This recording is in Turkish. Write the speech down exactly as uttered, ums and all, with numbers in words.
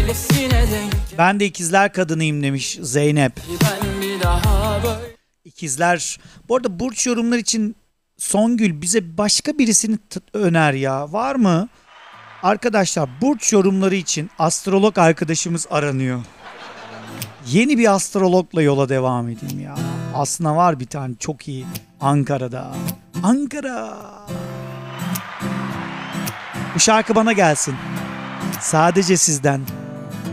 Ben de ikizler kadınıyım demiş Zeynep. Ben bir daha böyle... İkizler. Bu arada burç yorumlar için Songül bize başka birisini t- öner ya. Var mı? Arkadaşlar burç yorumları için astrolog arkadaşımız aranıyor. Yeni bir astrologla yola devam edeyim ya. Aslında var bir tane çok iyi. Ankara'da. Ankara. Bu şarkı bana gelsin. Sadece sizden.